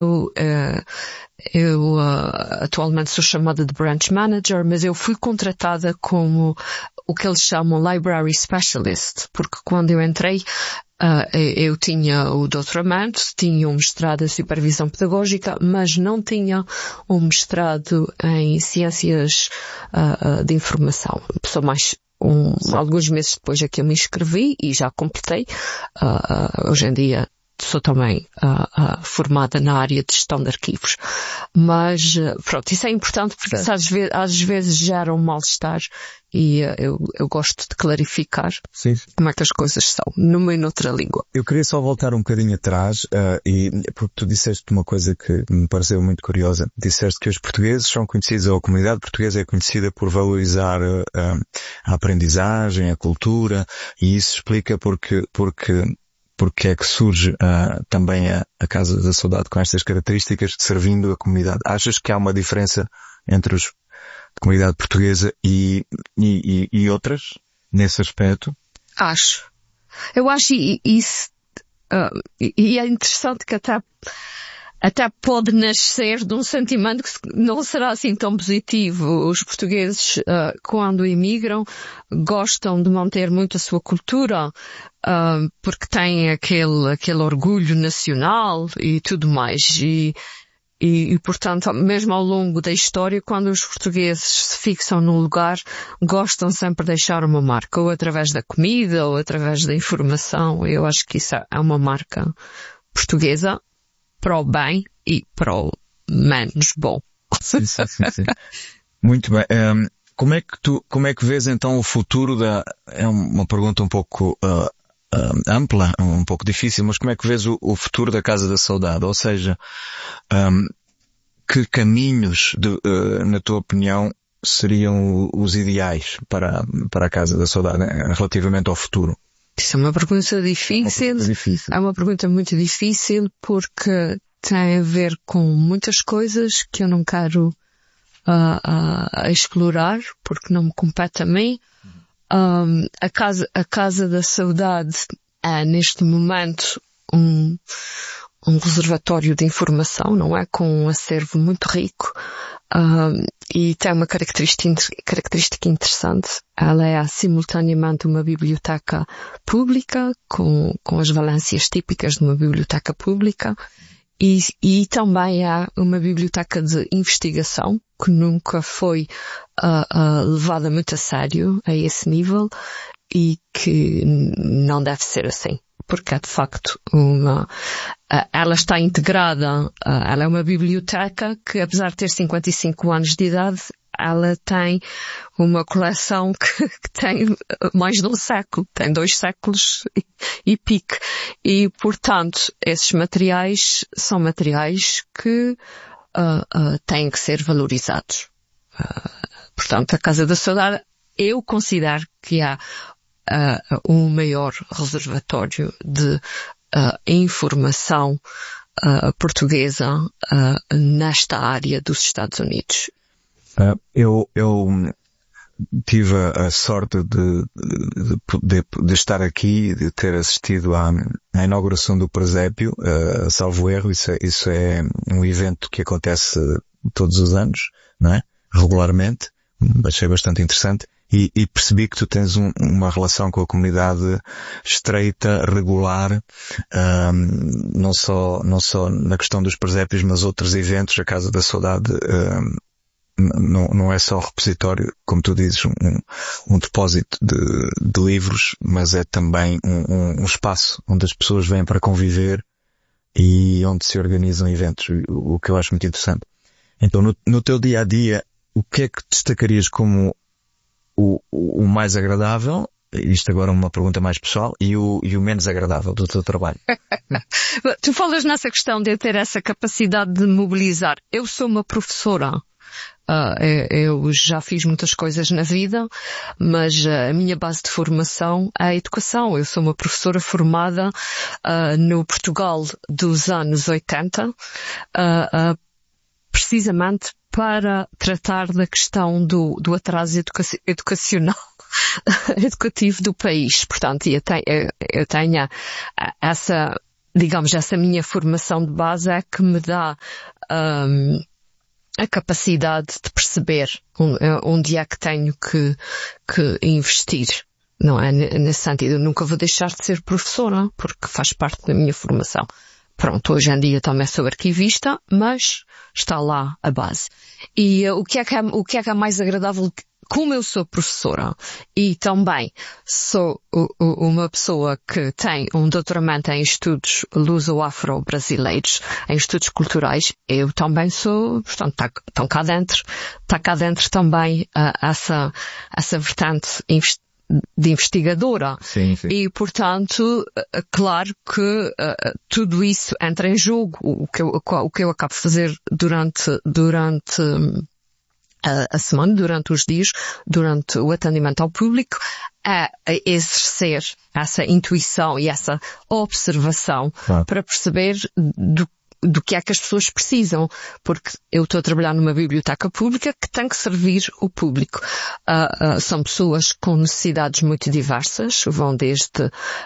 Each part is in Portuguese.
Eu atualmente sou chamada de Branch Manager, mas eu fui contratada como o que eles chamam Library Specialist, porque quando eu entrei, eu tinha o doutoramento, tinha um mestrado em supervisão pedagógica, mas não tinha um mestrado em ciências de informação. Só mais alguns meses depois é que eu me inscrevi e já completei. Hoje em dia sou também formada na área de gestão de arquivos. Mas, pronto, isso é importante porque às vezes gera um mal-estar e eu gosto de clarificar como é que as coisas são, numa e noutra língua. Eu queria só voltar um bocadinho atrás, porque tu disseste uma coisa que me pareceu muito curiosa. Disseste que os portugueses são conhecidos, ou a comunidade portuguesa é conhecida por valorizar a aprendizagem, a cultura, e isso explica porque é que surge também a Casa da Saudade com estas características, servindo a comunidade. Achas que há uma diferença entre a comunidade portuguesa e outras, nesse aspecto? Acho. Eu acho isso, e é interessante que até pode nascer de um sentimento que não será assim tão positivo. Os portugueses, quando imigram, gostam de manter muito a sua cultura, porque têm aquele orgulho nacional e tudo mais. E, portanto, mesmo ao longo da história, quando os portugueses se fixam num lugar, gostam sempre de deixar uma marca, ou através da comida, ou através da informação. Eu acho que isso é uma marca portuguesa, para o bem e para o menos bom. Sim. Muito bem. Como é que vês então o futuro é uma pergunta um pouco ampla, um pouco difícil, mas como é que vês o futuro da Casa da Saudade? Ou seja, que caminhos, na tua opinião, seriam os ideais para a Casa da Saudade, né, relativamente ao futuro? Isso é uma pergunta difícil. É uma pergunta muito difícil porque tem a ver com muitas coisas que eu não quero explorar porque não me compete a mim. A Casa da Saudade é neste momento um reservatório de informação, não é? Com um acervo muito rico. E tem uma característica interessante. Ela é simultaneamente uma biblioteca pública, com as valências típicas de uma biblioteca pública, e também há uma biblioteca de investigação, que nunca foi levada muito a sério a esse nível, e que não deve ser assim. Porque é de facto ela está integrada, ela é uma biblioteca que, apesar de ter 55 anos de idade, ela tem uma coleção que tem mais de um século, tem 2 séculos e pique. E, portanto, esses materiais são materiais que têm que ser valorizados. Portanto, a Casa da Saudade, eu considero que há um maior reservatório de informação portuguesa nesta área dos Estados Unidos. Eu tive a sorte de estar aqui, de ter assistido à inauguração do presépio, salvo erro. Isso é um evento que acontece todos os anos, não é? Regularmente. Achei bastante interessante. E percebi que tu tens uma relação com a comunidade estreita, regular, não só na questão dos presépios, mas outros eventos. A Casa da Saudade não é só repositório, como tu dizes, um depósito de livros, mas é também um espaço onde as pessoas vêm para conviver e onde se organizam eventos, o que eu acho muito interessante. Então, no teu dia a dia, o que é que destacarias como o mais agradável, isto agora é uma pergunta mais pessoal, e o menos agradável do teu trabalho? Tu falas nessa questão de eu ter essa capacidade de mobilizar. Eu sou uma professora. Eu já fiz muitas coisas na vida, mas a minha base de formação é a educação. Eu sou uma professora formada no Portugal dos anos 80, precisamente para tratar da questão do atraso educativo do país. Portanto, eu tenho essa digamos, essa minha formação de base é que me dá a capacidade de perceber onde é que tenho que investir. Não é? Nesse sentido, eu nunca vou deixar de ser professora, porque faz parte da minha formação. Pronto, hoje em dia também sou arquivista, mas está lá a base. E o que é que é mais agradável? Como eu sou professora e também sou uma pessoa que tem um doutoramento em estudos luso-afro-brasileiros, em estudos culturais, eu também sou, portanto, está cá dentro também essa vertente de investigadora. Sim. E, portanto, claro que tudo isso entra em jogo. O que eu acabo de fazer durante a semana, durante os dias, durante o atendimento ao público, é exercer essa intuição e essa observação para perceber do que é que as pessoas precisam, porque eu estou a trabalhar numa biblioteca pública que tem que servir o público. São pessoas com necessidades muito diversas, vão desde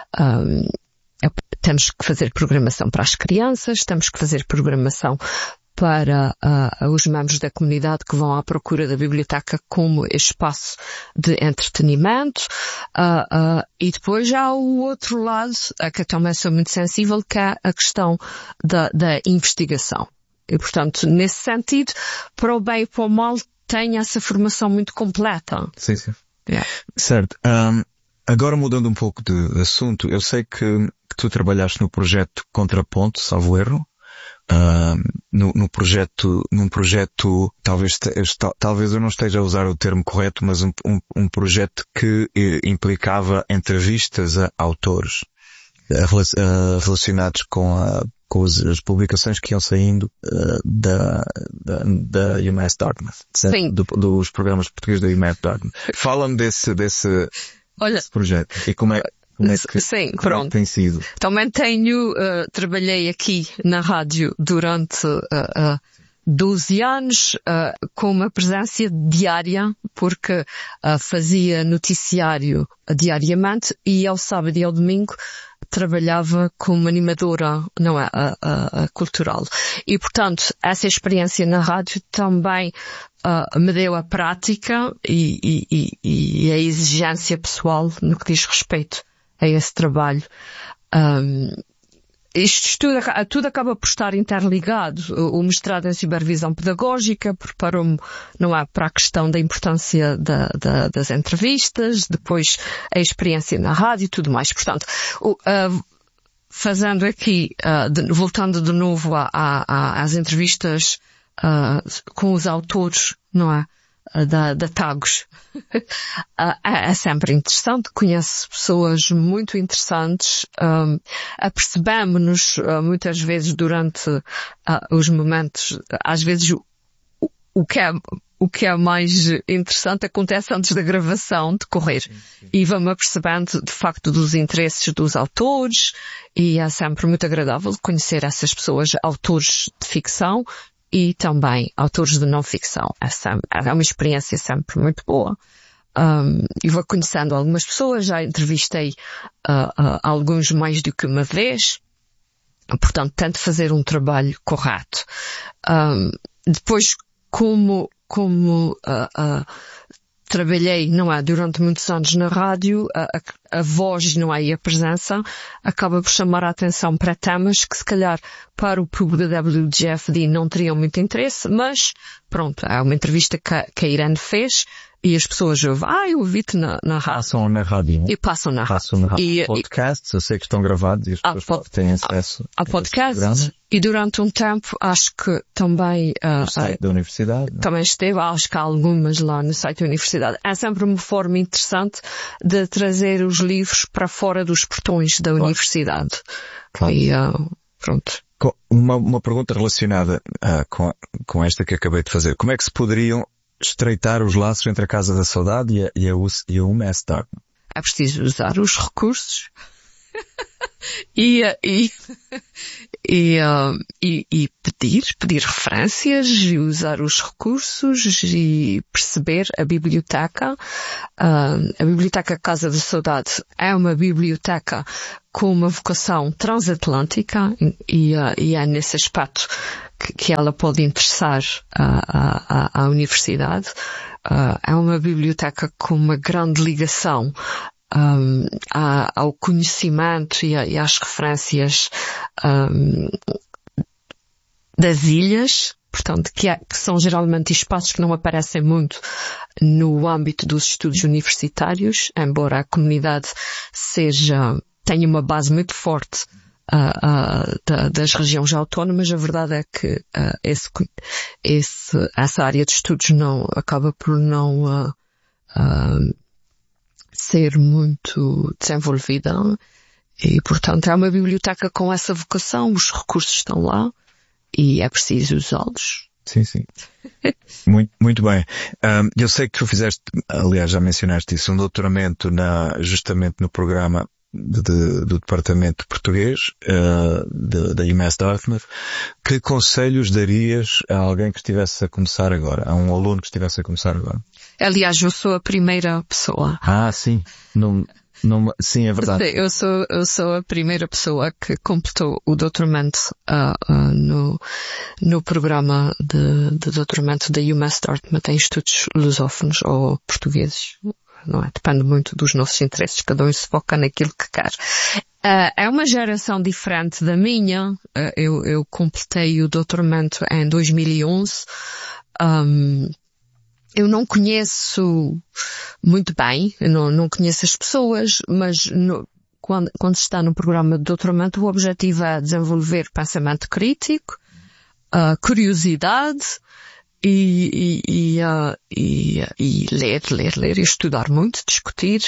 temos que fazer programação para as crianças, temos que fazer programação para os membros da comunidade que vão à procura da biblioteca como espaço de entretenimento, e depois já há o outro lado, a que eu também sou muito sensível, que é a questão da investigação. E, portanto, nesse sentido, para o bem e para o mal, tem essa formação muito completa. Sim. Yeah. Certo. Agora mudando um pouco de assunto, eu sei que tu trabalhaste no projeto Contraponto, salvo erro. Num projeto, talvez eu não esteja a usar o termo correto, mas um projeto que implicava entrevistas a autores relacionados com as publicações que iam saindo da UMass Dartmouth. Sim. Dos programas portugueses da UMass Dartmouth. Fala-me desse projeto e como é que tem sido? Também trabalhei aqui na rádio durante 12 anos, com uma presença diária, porque fazia noticiário diariamente e ao sábado e ao domingo trabalhava como animadora, não é, cultural. E, portanto, essa experiência na rádio também me deu a prática e a exigência pessoal no que diz respeito a esse trabalho. Isto tudo acaba por estar interligado. O mestrado em supervisão pedagógica preparou-me, não é, para a questão da importância das entrevistas, depois a experiência na rádio e tudo mais. Portanto, fazendo aqui, voltando de novo às entrevistas com os autores, não é? Da Tagus. É sempre interessante, conheço pessoas muito interessantes, apercebemos-nos muitas vezes durante os momentos, às vezes o que é mais interessante acontece antes da gravação decorrer. Sim. E vamos apercebendo de facto dos interesses dos autores e é sempre muito agradável conhecer essas pessoas, autores de ficção e também autores de não-ficção. É uma experiência sempre muito boa. E vou conhecendo algumas pessoas, já entrevistei alguns mais do que uma vez, portanto tento fazer um trabalho correto. Depois, como trabalhei, não é, durante muitos anos na rádio, a voz, não é, e a presença acaba por chamar a atenção para temas que se calhar para o público da WGFD não teriam muito interesse, mas pronto, é uma entrevista que a Irene fez e as pessoas ouvem, eu ouvi-te na rádio. Passam na rádio. E passam na rádio. Podcasts, eu sei que estão gravados e as pessoas têm acesso a podcasts. E durante um tempo, acho que também no site da universidade. Não? Também esteve, acho que há algumas lá no site da universidade. É sempre uma forma interessante de trazer os livros para fora dos portões da universidade. Claro. E pronto. Uma pergunta relacionada com esta que acabei de fazer. Como é que se poderiam estreitar os laços entre a Casa da Saudade e a UMass Dartmouth? É preciso usar os recursos e pedir referências e usar os recursos e perceber a biblioteca. A Biblioteca Casa da Saudade é uma biblioteca com uma vocação transatlântica e é nesse aspecto que ela pode interessar à universidade. É uma biblioteca com uma grande ligação ao conhecimento e às referências das ilhas, portanto, que são geralmente espaços que não aparecem muito no âmbito dos estudos universitários, embora a comunidade tenha uma base muito forte das regiões autónomas. A verdade é que essa área de estudos acaba por não ser muito desenvolvida e, portanto, é uma biblioteca com essa vocação, os recursos estão lá e é preciso usá-los. Sim, sim. Muito bem. Eu sei que tu fizeste, aliás, já mencionaste isso, um doutoramento justamente no programa do Departamento Português da UMass Dartmouth. Que conselhos darias a alguém que estivesse a começar agora, a um aluno que estivesse a começar agora? Aliás, eu sou a primeira pessoa. Sim. Sim, é verdade. Eu sou a primeira pessoa que completou o doutoramento no programa de doutoramento da UMass Dartmouth em estudos lusófonos ou portugueses. Não é? Depende muito dos nossos interesses, cada um se foca naquilo que quer. É uma geração diferente da minha. Eu completei o doutoramento em 2011. Eu não conheço muito bem, eu não conheço as pessoas, mas quando se está no programa de doutoramento, o objetivo é desenvolver pensamento crítico, curiosidade e ler, estudar muito, discutir,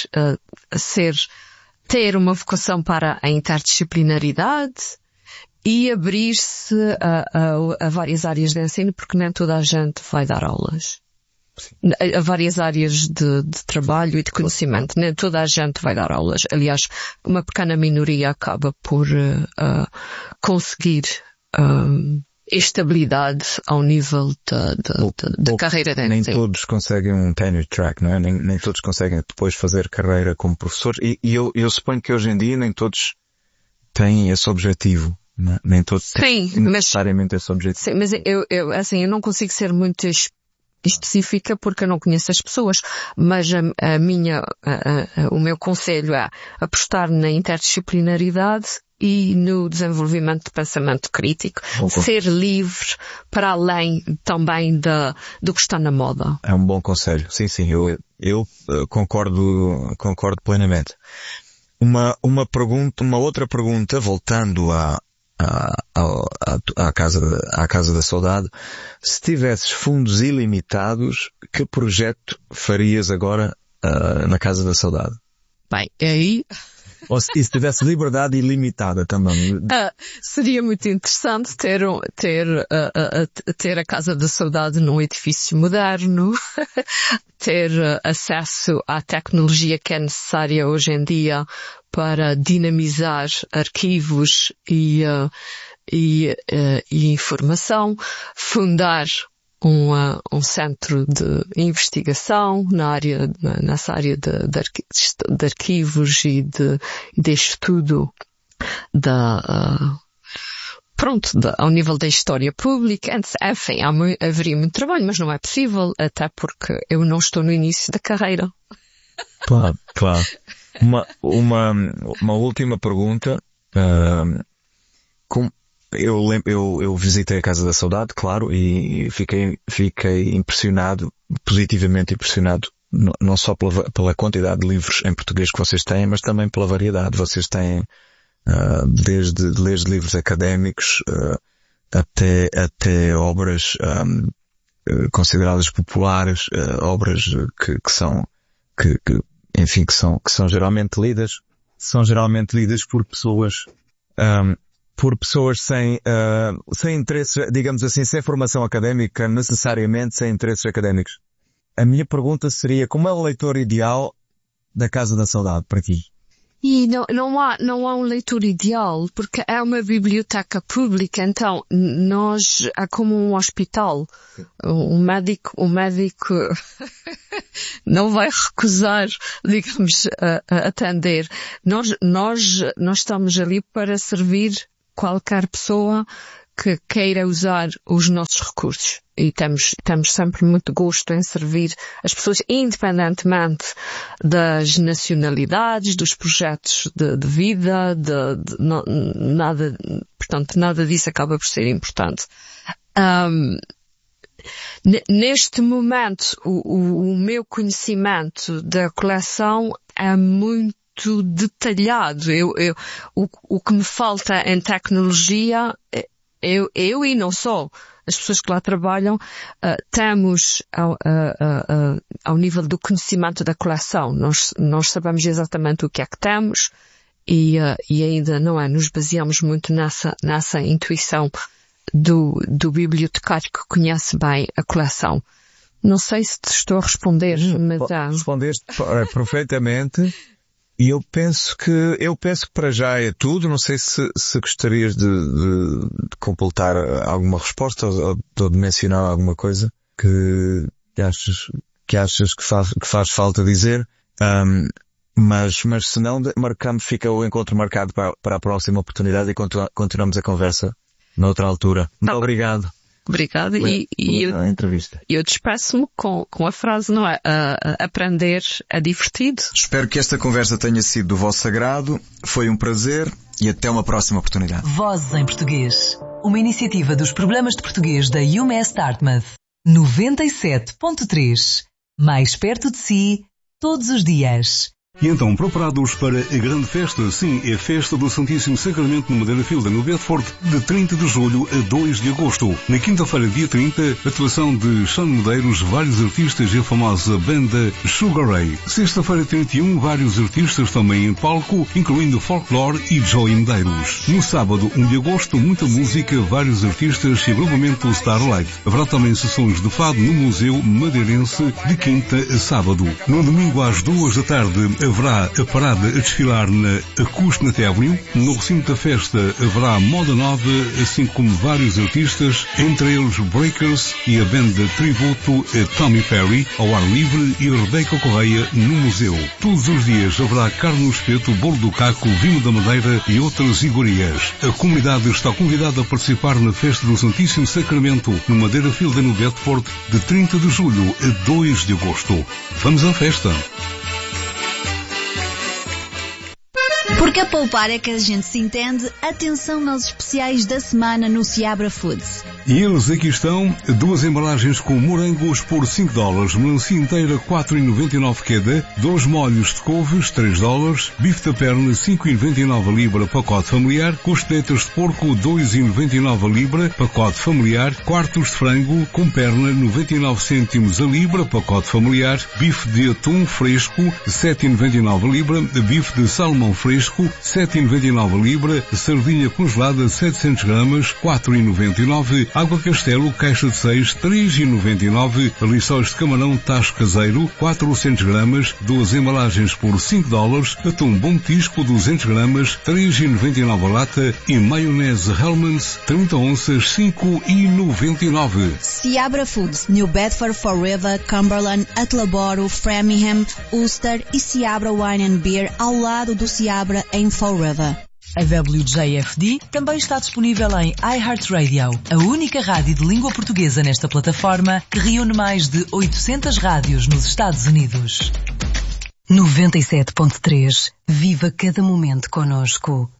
ter uma vocação para a interdisciplinaridade e abrir-se a várias áreas de ensino, porque nem toda a gente vai dar aulas. A várias áreas de trabalho e de conhecimento. Nem toda a gente vai dar aulas. Aliás, uma pequena minoria acaba por conseguir estabilidade ao nível da carreira de ensino. Nem todos conseguem um tenure track, não é? Nem todos conseguem depois fazer carreira como professores. E eu suponho que hoje em dia nem todos têm esse objetivo. Nem todos têm necessariamente esse objetivo. Sim, mas eu não consigo ser muito específica porque eu não conheço as pessoas, mas o meu conselho é apostar na interdisciplinaridade e no desenvolvimento de pensamento crítico, ser livre para além também do que está na moda. É um bom conselho, sim, eu concordo plenamente. Uma outra pergunta, voltando à Casa da Saudade. Se tivesses fundos ilimitados, que projeto farias agora na Casa da Saudade? Bem, aí... Ou se tivesse liberdade ilimitada também? Seria muito interessante ter a Casa da Saudade num edifício moderno, ter acesso à tecnologia que é necessária hoje em dia para dinamizar arquivos e informação, fundar um centro de investigação nessa área de arquivos e de estudo ao nível da história pública. Enfim, haveria muito trabalho, mas não é possível, até porque eu não estou no início da carreira. Claro. Uma última pergunta. Eu visitei a Casa da Saudade, claro, e fiquei positivamente impressionado, não só pela quantidade de livros em português que vocês têm, mas também pela variedade. Vocês têm desde livros académicos até obras consideradas populares, obras que são geralmente lidas por pessoas sem interesses, digamos assim, sem formação académica, necessariamente sem interesses académicos. A minha pergunta seria: como é o leitor ideal da Casa da Saudade para ti? E não há um leitor ideal, porque é uma biblioteca pública, então é como um hospital. O médico não vai recusar, digamos, a atender. Nós estamos ali para servir qualquer pessoa que queira usar os nossos recursos. E temos sempre muito gosto em servir as pessoas, independentemente das nacionalidades, dos projetos de vida, nada disso acaba por ser importante. Neste momento, o meu conhecimento da coleção é muito detalhado. O que me falta em tecnologia, eu e não só as pessoas que lá trabalham, temos ao nível do conhecimento da coleção. Nós sabemos exatamente o que é que temos e ainda nos baseamos muito nessa intuição do bibliotecário que conhece bem a coleção. Não sei se te estou a responder, mas respondeste perfeitamente. E eu penso que para já é tudo. Não sei se gostarias de completar alguma resposta ou de mencionar alguma coisa que achas que faz falta dizer. Mas se não, fica o encontro marcado para a próxima oportunidade e continuamos a conversa noutra altura. Muito obrigado. Obrigada. E eu despeço-me com a frase, não é? Aprender é divertido. Espero que esta conversa tenha sido do vosso agrado. Foi um prazer e até uma próxima oportunidade. Vozes em Português. Uma iniciativa dos Problemas de Português da UMass Dartmouth. 97.3. Mais perto de si, todos os dias. E então, preparados para a grande festa? Sim, é a festa do Santíssimo Sacramento no Madeira Field, no Bedford, de 30 de julho a 2 de agosto. Na quinta-feira, dia 30, atuação de Sean Medeiros, vários artistas e a famosa banda Sugar Ray. Sexta-feira, 31, vários artistas também em palco, incluindo Folklore e Joey Medeiros. No sábado, 1 de agosto, muita música, vários artistas e agrupamento Starlight. Haverá também sessões de fado no Museu Madeirense de quinta a sábado. No domingo, às 2 da tarde, haverá a parada a desfilar na Acushnet Avenue. No recinto da festa haverá moda nova, assim como vários artistas, entre eles Breakers e a banda tributo a Tommy Perry, ao ar livre, e Rebeca Correia no museu. Todos os dias haverá carne no espeto, bolo do caco, vinho da Madeira e outras iguarias. A comunidade está convidada a participar na festa do Santíssimo Sacramento no Madeira Field no Bedford, de 30 de julho a 2 de agosto. Vamos à festa! Porque a poupar é que a gente se entende, atenção aos especiais da semana no Seabra Foods. E eles aqui estão, 2 embalagens com morangos por $5, melancia inteira 4,99 cada, 2 molhos de couves, $3, bife da perna 5,99 a libra, pacote familiar, costeletas de porco 2,99 a libra, pacote familiar, quartos de frango com perna 99 cêntimos a libra, pacote familiar, bife de atum fresco 7,99 a libra, bife de salmão fresco 7,99 a libra, sardinha congelada 700 gramas 4,99, água Castelo caixa de 6 3,99, lições de camarão tacho caseiro 400 gramas, 2 embalagens por $5, atum bom tisco 200 gramas 3,99 a lata e maionese Hellmann's 30 onças 5,99. Seabra Foods, New Bedford, Fall River, Cumberland, Attleboro, Framingham, Ulster e Seabra Wine and Beer ao lado do Seabra em Fall River. A WJFD também está disponível em iHeartRadio, a única rádio de língua portuguesa nesta plataforma que reúne mais de 800 rádios nos Estados Unidos. 97.3. Viva cada momento connosco.